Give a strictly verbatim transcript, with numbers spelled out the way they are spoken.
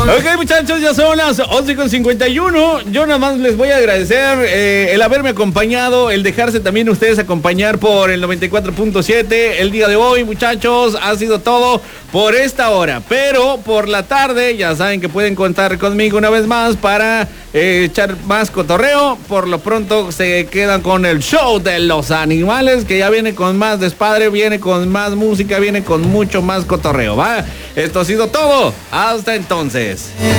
Ok, muchachos, ya son las once con cincuenta y uno. Yo nada más les voy a agradecer eh, el haberme acompañado, el dejarse también ustedes acompañar por el noventa y cuatro punto siete. El día de hoy, muchachos, ha sido todo por esta hora. Pero por la tarde, ya saben que pueden contar conmigo una vez más para eh, echar más cotorreo. Por lo pronto se quedan con el show de los animales, que ya viene con más despadre, viene con más música, viene con mucho más cotorreo, ¿va? Esto ha sido todo. Hasta entonces.